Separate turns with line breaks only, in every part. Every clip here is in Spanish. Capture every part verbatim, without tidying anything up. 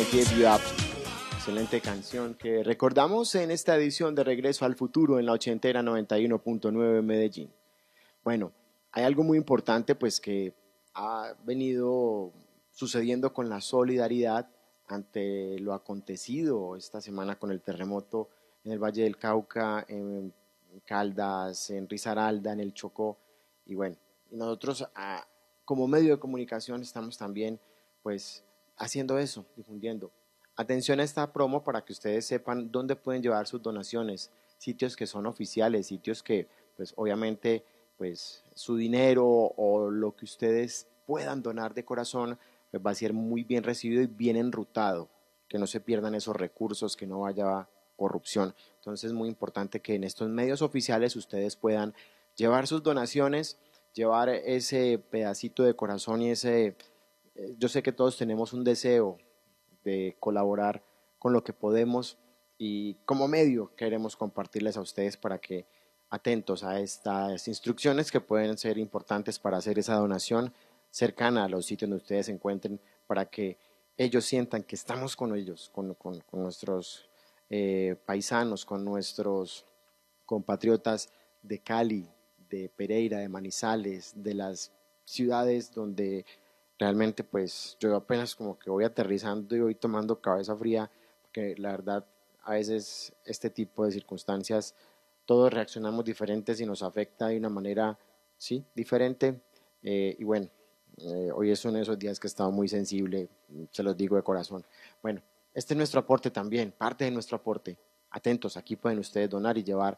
Can't Give You Up. Excelente canción que recordamos en esta edición de Regreso al Futuro en la ochentera noventa y uno punto nueve Medellín. Bueno, hay algo muy importante pues que ha venido sucediendo con la solidaridad ante lo acontecido esta semana con el terremoto en el Valle del Cauca, en Caldas, en Risaralda, en el Chocó. Y bueno, nosotros a, como medio de comunicación estamos también pues haciendo eso, difundiendo. Atención a esta promo para que ustedes sepan dónde pueden llevar sus donaciones, sitios que son oficiales, sitios que pues obviamente pues su dinero o lo que ustedes puedan donar de corazón pues va a ser muy bien recibido y bien enrutado, que no se pierdan esos recursos, que no vaya corrupción. Entonces es muy importante que en estos medios oficiales ustedes puedan llevar sus donaciones, llevar ese pedacito de corazón y ese, yo sé que todos tenemos un deseo de colaborar con lo que podemos y como medio queremos compartirles a ustedes para que atentos a estas instrucciones que pueden ser importantes para hacer esa donación cercana a los sitios donde ustedes se encuentren para que ellos sientan que estamos con ellos, con, con, con nuestros eh, paisanos, con nuestros compatriotas de Cali, de Pereira, de Manizales, de las ciudades donde realmente pues yo apenas como que voy aterrizando y voy tomando cabeza fría, porque la verdad a veces este tipo de circunstancias todos reaccionamos diferentes y nos afecta de una manera, sí, diferente, eh, y bueno, eh, hoy es uno de esos días que he estado muy sensible, se los digo de corazón. Bueno, este es nuestro aporte también, parte de nuestro aporte, atentos, aquí pueden ustedes donar y llevar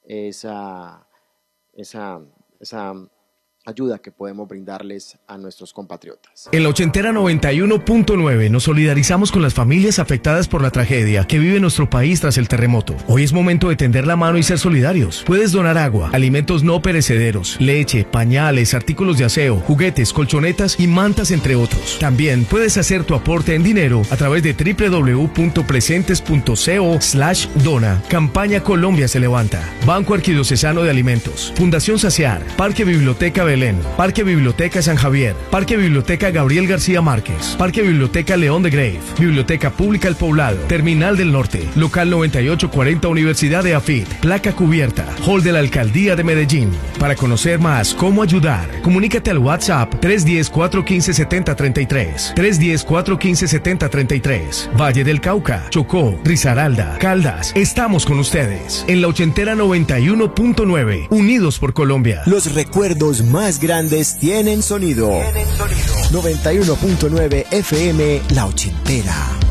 esa, esa, esa ayuda que podemos brindarles a nuestros compatriotas.
En la ochentera noventa y uno punto nueve nos solidarizamos con las familias afectadas por la tragedia que vive nuestro país tras el terremoto. Hoy es momento de tender la mano y ser solidarios. Puedes donar agua, alimentos no perecederos, leche, pañales, artículos de aseo, juguetes, colchonetas y mantas, entre otros. También puedes hacer tu aporte en dinero a través de doble u doble u doble u punto presentes punto co slash dona. Campaña Colombia se levanta. Banco Arquidiocesano de Alimentos. Fundación Saciar. Parque Biblioteca Belén, Parque Biblioteca San Javier, Parque Biblioteca Gabriel García Márquez, Parque Biblioteca León de Grave, Biblioteca Pública El Poblado, Terminal del Norte, Local noventa y ocho cuarenta Universidad de AFIT, Placa Cubierta, Hall de la Alcaldía de Medellín. Para conocer más cómo ayudar, comunícate al WhatsApp tres uno cero, cuatro uno cinco, siete cero tres tres, tres uno cero, cuatro uno cinco, siete cero tres tres. Valle del Cauca, Chocó, Risaralda, Caldas, estamos con ustedes. En la ochentera noventa y uno punto nueve, unidos por Colombia.
Los recuerdos más Más grandes tienen sonido. Tienen sonido. noventa y uno punto nueve F M La Ochentera.